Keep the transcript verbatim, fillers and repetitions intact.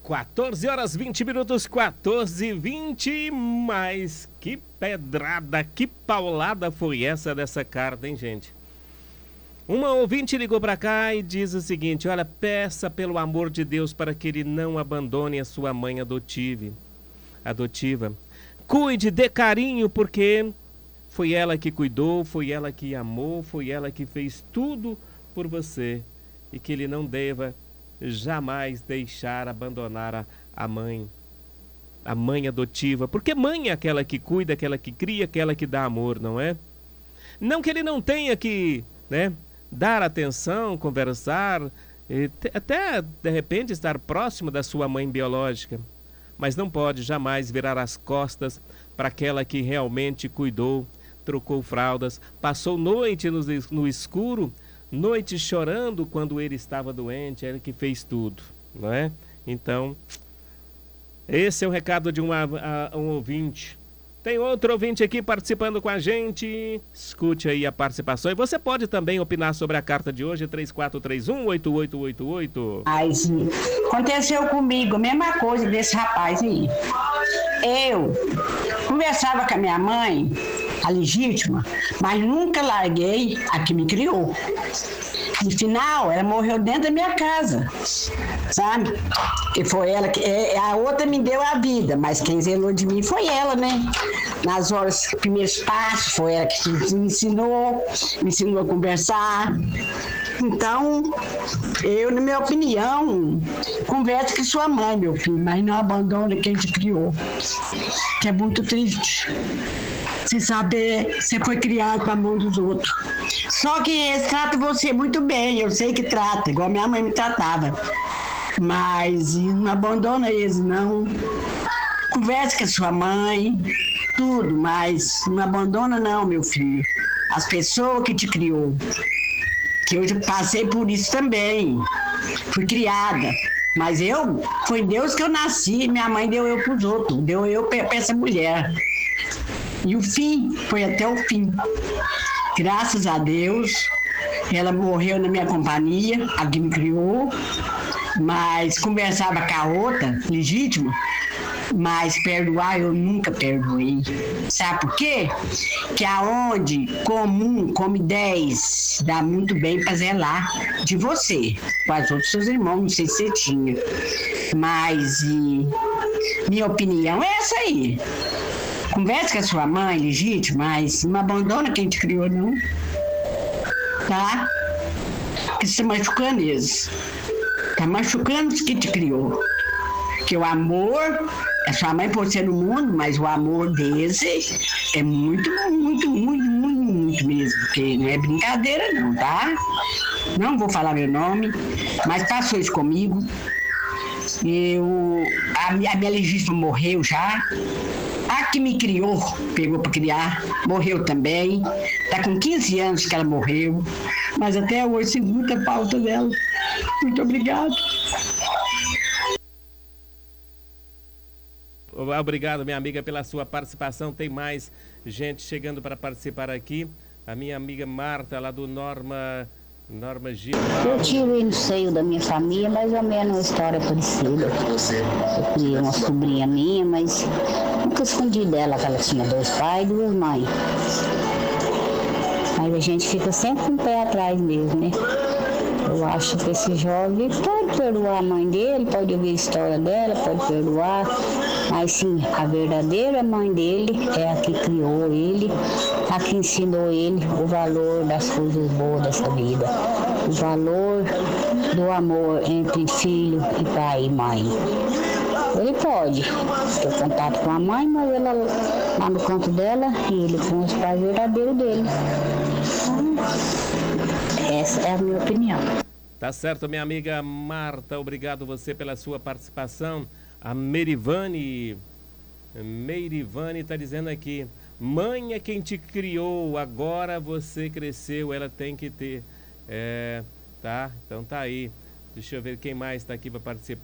quatorze horas vinte minutos, quatorze e vinte, mas que pedrada, que paulada foi essa dessa carta, hein, gente? Uma ouvinte ligou pra cá e diz o seguinte: olha, peça pelo amor de Deus para que ele não abandone a sua mãe adotiva. adotiva. Cuide, dê carinho, porque foi ela que cuidou, foi ela que amou, foi ela que fez tudo por você. E que ele não deva jamais deixar abandonar a, a mãe, a mãe adotiva, porque mãe é aquela que cuida, aquela que cria, aquela que dá amor, não é? Não que ele não tenha que, né, dar atenção, conversar, até de repente estar próximo da sua mãe biológica, mas não pode jamais virar as costas para aquela que realmente cuidou, trocou fraldas, passou noite no, no escuro, noite chorando quando ele estava doente, ele que fez tudo, não é? Então, esse é o recado de uma, a, um ouvinte. Tem outro ouvinte aqui participando com a gente. Escute aí a participação. E você pode também opinar sobre a carta de hoje, três quatro três um, oito oito oito oito. Mas aconteceu comigo a mesma coisa desse rapaz aí. Eu conversava com a minha mãe, a legítima, mas nunca larguei a que me criou. No final, ela morreu dentro da minha casa, sabe? E foi ela que... A outra me deu a vida, mas quem zelou de mim foi ela, né? Nas horas, primeiros passos, foi ela que me ensinou, me ensinou a conversar. Então, eu, na minha opinião, converse com sua mãe, meu filho, mas não abandone quem te criou, que é muito triste. Sem saber, você foi criado para a mão dos outros. Só que eles tratam você muito bem, eu sei que trata, igual minha mãe me tratava. Mas não abandona eles, não. Converse com a sua mãe, tudo, mas não abandona não, meu filho. As pessoas que te criou. Que eu passei por isso também. Fui criada. Mas eu, foi Deus que eu nasci, minha mãe deu eu para os outros, deu eu para essa mulher. E o fim, foi até o fim. Graças a Deus, ela morreu na minha companhia, a que me criou, mas conversava com a outra, legítima, mas perdoar eu nunca perdoei. Sabe por quê? Que aonde comum come dez, dá muito bem para zelar de você, com os outros seus irmãos, não sei se você tinha. Mas e, minha opinião é essa aí. Converse com a sua mãe, legítima, mas não abandona quem te criou, não. Tá? Porque você está machucando eles. Está machucando os que te criou. Porque o amor, a sua mãe pode ser no mundo, mas o amor deles é muito, muito, muito, muito, muito mesmo. Porque não é brincadeira, não, tá? Não vou falar meu nome, mas passou isso comigo. Eu, a, a minha legítima morreu já. A que me criou, pegou para criar, morreu também. Está com quinze anos que ela morreu. Mas até hoje sinto muita falta dela. Muito obrigado. Obrigado, minha amiga, pela sua participação. Tem mais gente chegando para participar aqui. A minha amiga Marta, lá do Norma... Norma Gil. Eu tive no seio da minha família mais ou menos uma história parecida. Eu criei uma sobrinha minha, mas nunca escondi dela que ela tinha dois pais e duas mães. Mas a gente fica sempre com o pé atrás mesmo, né? Eu acho que esse jovem pode perdoar a mãe dele, pode ouvir a história dela, pode perdoar. Mas sim, a verdadeira mãe dele é a que criou ele, a que ensinou ele o valor das coisas boas dessa vida. O valor do amor entre filho e pai e mãe. Ele pode ter contato com a mãe, mas ela lá no canto dela e ele com os pais verdadeiros dele. Então, essa é a minha opinião. Tá certo, minha amiga Marta, obrigado você pela sua participação. A Merivane, Merivane está dizendo aqui: mãe é quem te criou, agora você cresceu, ela tem que ter. É, tá, então tá aí. Deixa eu ver quem mais está aqui para participar.